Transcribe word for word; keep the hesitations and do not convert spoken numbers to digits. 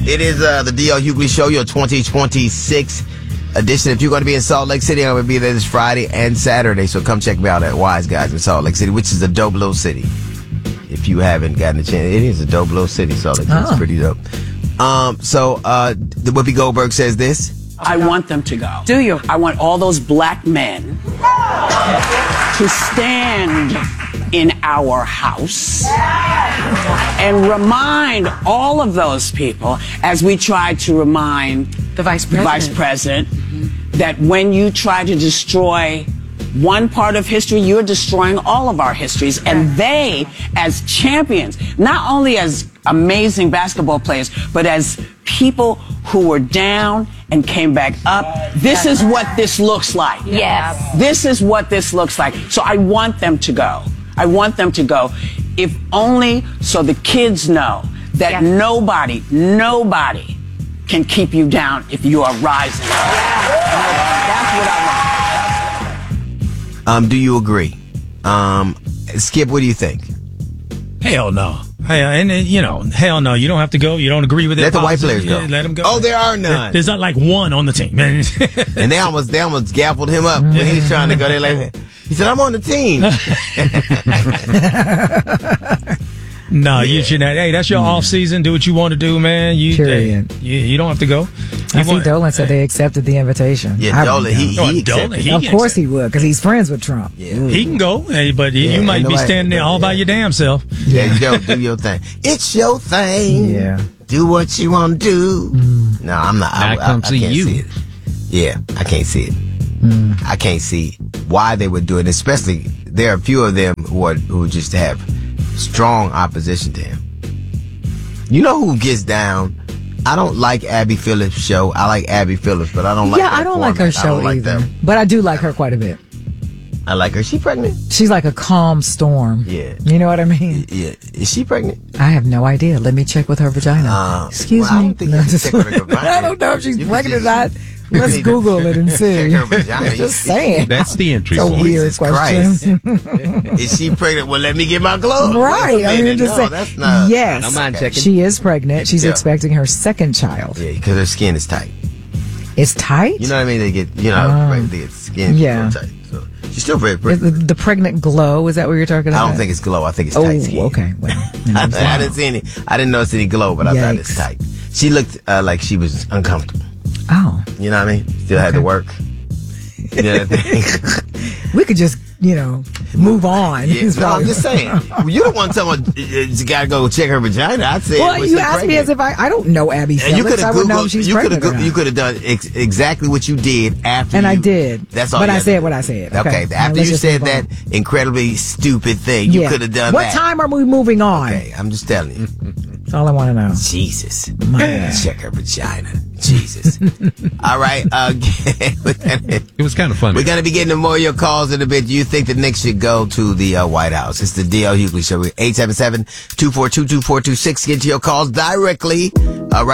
It is uh, the D L Hughley Show, your twenty twenty-six edition. If you're going to be in Salt Lake City, I'm going to be there this Friday and Saturday. So come check me out at Wise Guys in Salt Lake City, which is a dope little city. If you haven't gotten a chance, it is a dope little city. Salt Lake City. It's Oh. pretty dope. Um, so uh, the Whoopi Goldberg says this. I want them to go. Do you? I want all those black men to stand in our house and remind all of those people, as we try to remind The vice the president. vice president, that when you try to destroy one part of history, you're destroying all of our histories. And they, as champions, not only as amazing basketball players, but as people who were down and came back up, this is what this looks like. Yes. This is what this looks like. So I want them to go. I want them to go, if only so the kids know that Yes. nobody, nobody can keep you down if you are rising. That's what I want. Um, do you agree? Um, Skip, what do you think? Hell no. Hey, and uh, you know, hell no. You don't have to go. You don't agree with it. Let the white players go. Yeah, let them go. Oh, there are none. There's not like one on the team. And they almost they almost gavelled him up when he's trying to go. They like he said, "I'm on the team." No, you should not. Hey, that's your off season. Do what you want to do, man. You, Period. hey, you, you don't have to go. I You see want- Dolan said they accepted the invitation. Yeah, I Dolan, would he, go. Oh, he Dolan, accepted. he Of can course accept- he would, because he's friends with Trump. Yeah. He can go, hey, but you- Yeah, you might ain't be nobody- standing there all by your damn self. Yeah, you go do your thing. It's your thing. Yeah. Do what you want to do. No, I'm not. I, Now I, come I to can't you. see it. Yeah, I can't see it. I can't see why they would do it. Especially there are a few of them who are who just have strong opposition to him. You know who gets down? I don't like Abby Phillips' show. I like Abby Phillips, but I don't like. yeah, that I don't like her format. I show don't like either. that. But I do like her quite a bit. I like her. Is she pregnant? She's like a calm storm. Yeah. You know what I mean? Yeah. Is she pregnant? I have no idea. Let me check with her vagina. Uh, Excuse well, I me. don't think you can check with her vagina. I don't know if she's You can pregnant or just- not. Let's need to Google it and see. check her vagina. Just saying. That's the entry It's a point. weird Jesus question. Christ. Is she pregnant? Well, let me get my gloves. Right. Wait a I mean, minute. just no, saying. that's not. Yes. I don't mind checking. She is pregnant. She's Yeah. expecting her second child. Yeah, because her skin is tight. It's tight? You know what I mean? They get, you know, Oh. they get skin Yeah. tight. So she's still very Is pretty. the, the pregnant glow, is that what you're talking I about? don't think it's glow. I think it's Oh, tight skin. okay. Well, I, I didn't see any. I didn't notice any glow, but I thought it's Yikes. tight. She looked uh, like she was uncomfortable. oh. You know what I mean? Still had to work. You know what I mean? We could just, you know, move on. Yeah, It's no, I'm probably- just saying. You don't want someone. You got to go check her vagina. I'd say. Well, was you she asked me pregnant? as if I, I don't know Abby And you Phillips. could I have would know googled. if she's You could pregnant have. or You not. could have done ex- exactly what you did after. And you, I did. That's all. But you I had to said do. what I said. Okay. Okay. Now After let's you just said move that on. incredibly stupid thing, you Yeah. could have done what that. time are we moving on? Okay, I'm just telling you. That's all I want to know. Jesus. My- Check her vagina. Jesus. All right. Uh, It was kind of funny. we're going to be getting to more of your calls in a bit. Do you think the Knicks should go to the uh, White House? It's the D L Hughley Show. eight seven seven, two four two, two four two six. Get to your calls directly. Uh, right